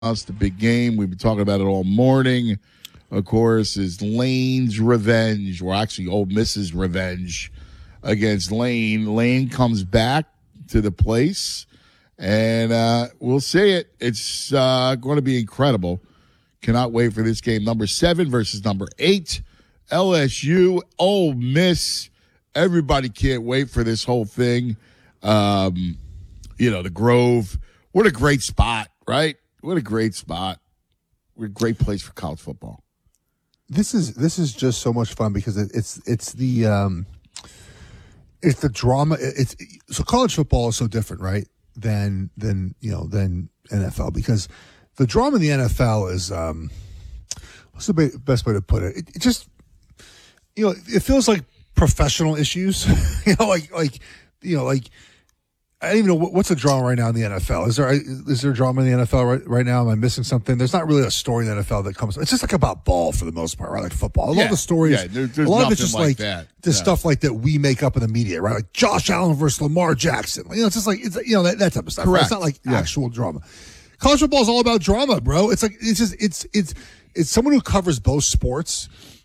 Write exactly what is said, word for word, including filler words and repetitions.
the big game. We've been talking about it all morning. Of course, is Lane's revenge, or actually Ole Miss's revenge against Lane. Lane comes back to the place, and uh, we'll see it. It's uh, going to be incredible. Cannot wait for this game. Number seven versus number eight. L S U, Ole Miss. Everybody can't wait for this whole thing. Um, you know, the Grove. What a great spot, right? What a great spot. What a great place for college football. This is this is just so much fun because it, it's it's the um, it's the drama. It's so college football is so different, right? Than than you know than N F L, because the drama in the N F L is um, what's the best way to put it? It, it just you know it feels like professional issues. you know, like like you know like. I don't even know what's the drama right now in the N F L. Is there is there drama in the N F L right, right now? Am I missing something? There's not really a story in the N F L that comes. It's just like about ball for the most part, right? Like football. A lot yeah, of the stories, yeah, there, there's a lot of it's just like, like that. the yeah. stuff like that we make up in the media, right? Like Josh Allen versus Lamar Jackson. You know, it's just like it's you know that, that type of stuff. Correct. It's not like yeah. actual drama. College football is all about drama, bro. It's like it's just it's it's it's someone who covers both sports.